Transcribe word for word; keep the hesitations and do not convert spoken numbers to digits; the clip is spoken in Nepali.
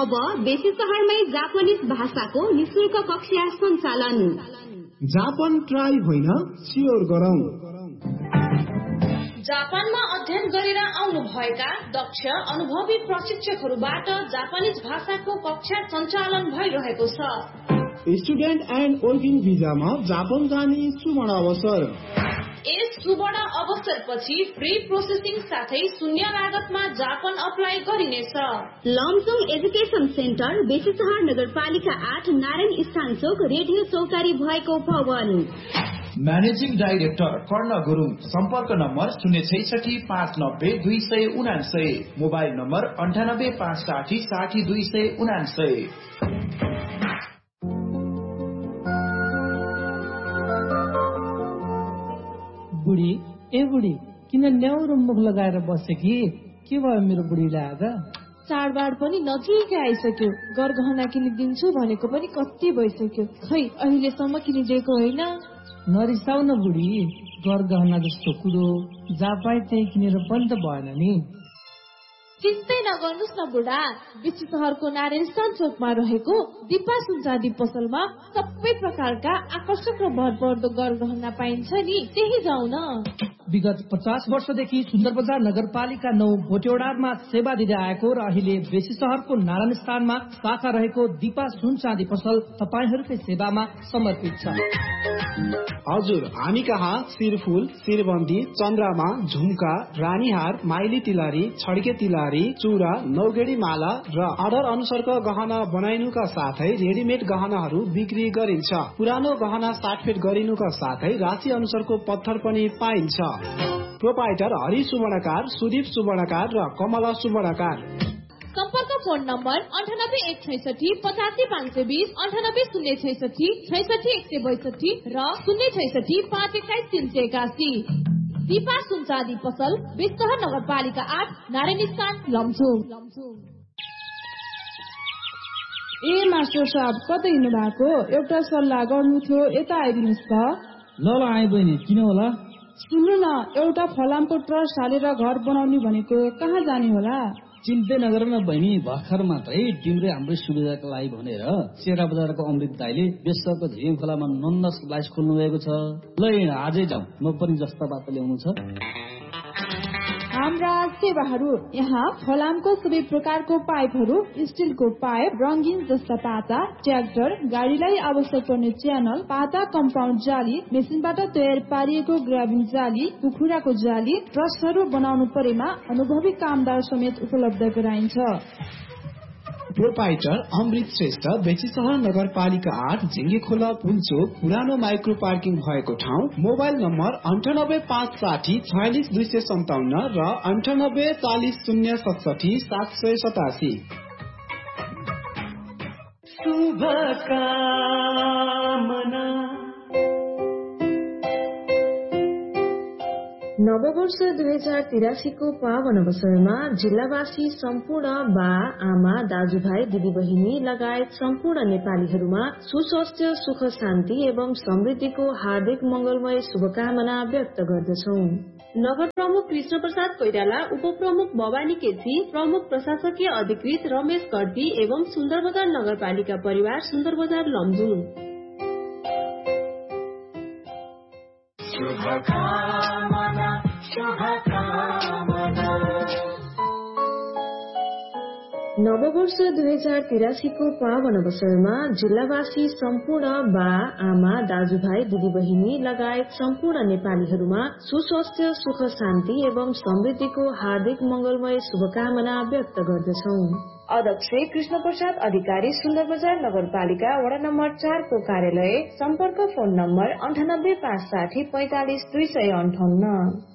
अब बेसी शहरमै जापानिज भाषाको निशुल्क कक्षा सञ्चालन। जापान ट्राई होइन स्योर गरौं। जापानमा अध्ययन गरेर आउनु भएका दक्ष अनुभवी प्रशिक्षकहरूबाट जापानिज भाषाको कक्षा सञ्चालन भइरहेको छ। स्टुडेन्ट एन्ड वर्किङ भिजामा जापान जाने सुवर्ण अवसर। यस सुवर्ण अवसरपछि फ्री प्रोसेसिङ साथै शून्य लागतमा जापान अप्लाई गरिनेछ। लमजुङ एजुकेसन सेन्टर बेसी शहर नगरपालिका आठ नारायण स्थान चोक रेडियो चौतारी भएको भवन। म्यानेजिङ डाइरेक्टर कर्ण गुरुङ। सम्पर्क नम्बर शून्य छैसठी पाँच नब्बे दुई सय उनासय। मोबाइल नम्बर अन्ठानब्बे पाँच साठी साठी दुई सय उनासय। बुढी ए बुढी किन न्याउरो मुख लगाएर बसे कि के भयो मेरो बुढीलाई आज? चाडबाड पनि नजिकै आइसक्यो। गरगहना किनिदिन्छु भनेको पनि कति भइसक्यो, खै अहिलेसम्म किनिदिएको होइन। नरिसाउ न बुढी, गरगहना जस्तो कुरो जहाँ पाए त्यही किनेर पनि त भएन नि। चिन्तै नगर्नुहोस् न बुढा, बेसी शहरको नारायण स्थान चोकमा रहेको दिपा सुनचाँदी पसलमा सबै प्रकारका आकर्षक र भरपर्दो गरगहना पाइन्छ नि, त्यही जाउँ न। विगत पचास वर्षदेखि सुन्दर बजार नगरपालिका नौ भोटेओडारमा सेवा दिँदै आएको र अहिले बेसी शहरको नारायण स्थानमा शाखा रहेको दिपा सुन चाँदी पसल तपाईहरूकै सेवामा समर्पित छ। हजुर, हामी कहाँ शिरफुल, शिरबन्दी, चन्द्रमा, झुम्का, रानीहार, माइली तिलारी, छड्के तिलारी, चूड़ा, नौगेडी माला र अर्डर अनुसारको गहना बनाइनुका साथै रेडिमेड गहनाहरू बिक्री गरिन्छ। पुरानो गहना साटफेट गरिनुका साथै राशि अनुसारको पत्थर पनि पाइन्छ। प्रोपाइटर हरि सुवर्णकार, सुदीप सुवर्णकार र कमला सुवर्णकार। सम्पर्क फोन नम्बर अन्ठानब्बे एक छैसठी पचासी पाँच सय बिस, अन्ठानब्बे शून्य छैसठी छैसठी एक सय बैसठी र शून्य छैसठी पाँच एक्काइस तीन सय एकासी। दिपा सुनचाँदी पसल, बेसीशहर नगरपालिका आठ, नारायण स्थान, लमजुङ। ए मास्टर साहब, कतै हिँड्नु भएको? एउटा सल्लाह गर्नु थियो, यता आइदिनुहोस् त। ल ल आए बहिनी, किन होला? सुन्नु न, एउटा फलामको ट्रस्ट हालेर घर बनाउने भनेको, कहाँ जाने होला? चिन्तै नगर न बहिनी, भर्खर मात्रै तिम्रै हाम्रै सुविधाका लागि भनेर सेरा बजारको अमृत दाइले बेसरको झिम खोलामा नन्नस लाइस खोल्नु भएको छ। ल आजै जाउँ, म पनि जस्ता बाटो ल्याउनु छ। हाम्रा सेवाहरू यहाँ फलामको सबै प्रकारको पाइपहरू, स्टिलको पाइप, रंगीन जस्ता पाता, ट्र्याक्टर, गाडीलाई आवश्यक पर्ने च्यानल, पाता कम्पाउन्ड जाली, मेसिनबाट तयार पारिएको ग्राबिङ जाली, कुखुराको जाली, ट्रसहरू बनाउनु परेमा अनुभवी कामदार समेत उपलब्ध गराइन्छ। प्रोपाइटर अमृत श्रेष्ठ, बेसीशहर नगरपालिका आठ, झिङ्गे खोला पुलचोक, पुरानो माइक्रो पार्किङ भएको ठाउँ। मोबाइल नम्बर अन्ठानब्बे पाँच साठी छयालिस दुई सय सन्ताउन्न र अन्ठानब्बे चालिस शून्य सतसठी सात सय सतासी। शुभकामना। नववर्ष दुई हजार तिरासीको पावन अवसरमा जिल्लावासी सम्पूर्ण बा आमा दाजुभाइ दिदीबहिनी लगायत सम्पूर्ण नेपालीहरूमा सुस्वास्थ्य, सुख शान्ति एवं समृद्धिको हार्दिक मंगलमय शुभकामना व्यक्त गर्दछौं। नगर प्रमुख कृष्ण प्रसाद कोइराला, उप प्रमुख भवानी केसी, प्रमुख प्रशासकीय अधिकृत रमेश कर्ती एवं सुन्दर बजार नगरपालिका परिवार सुन्दर बजार लमजुङ। शुभकामना शुभकामना। नववर्ष दुई हजार तिरासीको पावन अवसरमा जिल्लावासी सम्पूर्ण बा आमा दाजुभाइ दिदीबहिनी लगायत सम्पूर्ण नेपालीहरूमा सुस्वास्थ्य, सुख शान्ति एवं समृद्धिको हार्दिक मंगलमय शुभकामना व्यक्त गर्दछौं। अध्यक्ष कृष्ण प्रसाद अधिकारी, सुन्दर बजार नगरपालिका वडा नम्बर चार को कार्यालय। सम्पर्क फोन नम्बर अन्ठानब्बे पाँच साठी पैंतालिस दुई सय अन्ठाउन्न।